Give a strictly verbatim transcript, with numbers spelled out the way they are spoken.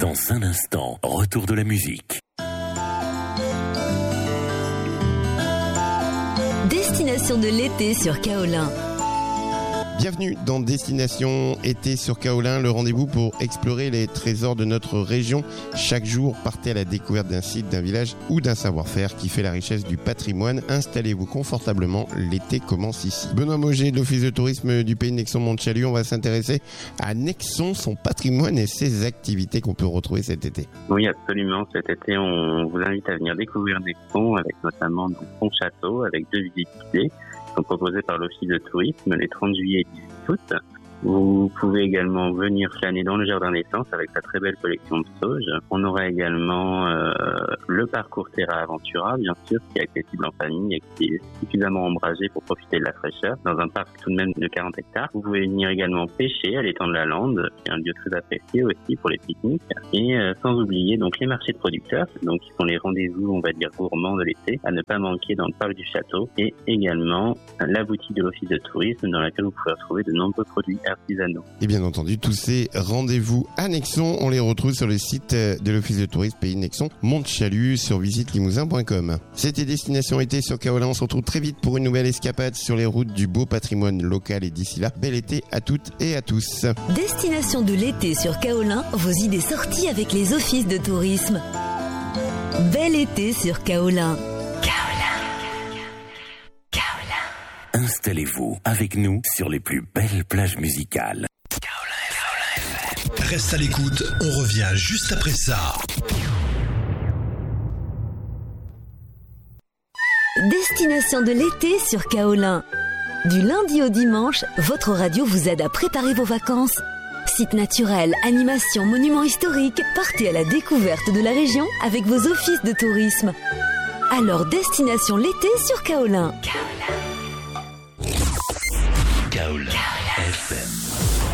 Dans un instant, retour de la musique. Destination de l'été sur Kaolin. Bienvenue dans Destination été sur Kaolin, le rendez-vous pour explorer les trésors de notre région. Chaque jour, partez à la découverte d'un site, d'un village ou d'un savoir-faire qui fait la richesse du patrimoine. Installez-vous confortablement, l'été commence ici. Benoît Mauger de l'Office de tourisme du pays de Nexon-Montchalut, on va s'intéresser à Nexon, son patrimoine et ses activités qu'on peut retrouver cet été. Oui, absolument. Cet été, on vous invite à venir découvrir Nexon avec notamment son château, avec deux visites guidées sont proposés par l'Office de tourisme les trente juillet et dix-huit août. Vous pouvez également venir flâner dans le jardin d'essence avec sa très belle collection de sauges. On aura également euh, le parcours Terra Aventura, bien sûr, qui est accessible en famille et qui est suffisamment ombragé pour profiter de la fraîcheur, dans un parc tout de même de quarante hectares. Vous pouvez venir également pêcher à l'étang de la Lande, qui est un lieu très apprécié aussi pour les pique-niques. Et euh, sans oublier donc les marchés de producteurs, donc qui sont les rendez-vous, on va dire, gourmands de l'été, à ne pas manquer dans le parc du château. Et également la boutique de l'Office de tourisme, dans laquelle vous pouvez retrouver de nombreux produits artisanaux. Et bien entendu, tous ces rendez-vous à Nexon, on les retrouve sur le site de l'Office de tourisme Pays de Nexon, Montchalut, sur visite limousin point com. C'était Destination été sur Kaolin. On se retrouve très vite pour une nouvelle escapade sur les routes du beau patrimoine local. Et d'ici là, bel été à toutes et à tous. Destination de l'été sur Kaolin, vos idées sorties avec les offices de tourisme. Bel été sur Kaolin. Installez-vous avec nous sur les plus belles plages musicales. Reste à l'écoute, on revient juste après ça. Destination de l'été sur Kaolin. Du lundi au dimanche, votre radio vous aide à préparer vos vacances. Sites naturels, animations, monuments historiques, partez à la découverte de la région avec vos offices de tourisme. Alors, Destination l'été sur Kaolin. Kaolin F M.